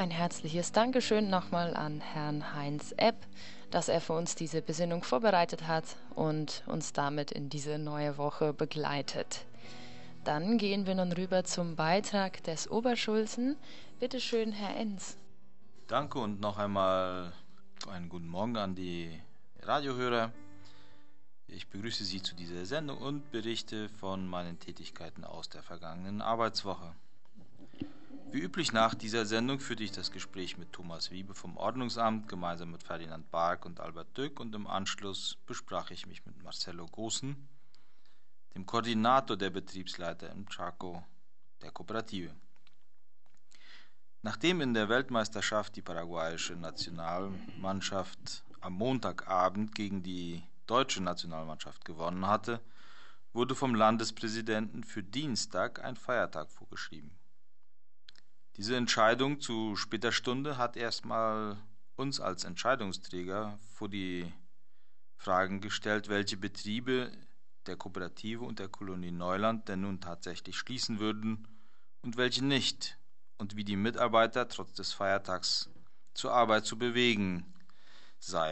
Ein herzliches Dankeschön nochmal an Herrn Heinz Epp, dass er für uns diese Besinnung vorbereitet hat und uns damit in diese neue Woche begleitet. Dann gehen wir nun rüber zum Beitrag des Oberschulzen. Bitte schön, Herr Enz. Danke und noch einmal einen guten Morgen an die Radiohörer. Ich begrüße Sie zu dieser Sendung und berichte von meinen Tätigkeiten aus der vergangenen Arbeitswoche. Wie üblich nach dieser Sendung führte ich das Gespräch mit Thomas Wiebe vom Ordnungsamt gemeinsam mit Ferdinand Bark und Albert Dück und im Anschluss besprach ich mich mit Marcelo Gossen, dem Koordinator der Betriebsleiter im Chaco der Kooperative. Nachdem in der Weltmeisterschaft die paraguayische Nationalmannschaft am Montagabend gegen die deutsche Nationalmannschaft gewonnen hatte, wurde vom Landespräsidenten für Dienstag ein Feiertag vorgeschrieben. Diese Entscheidung zu später Stunde hat erstmal uns als Entscheidungsträger vor die Fragen gestellt, welche Betriebe der Kooperative und der Kolonie Neuland denn nun tatsächlich schließen würden und welche nicht, und wie die Mitarbeiter trotz des Feiertags zur Arbeit zu bewegen seien.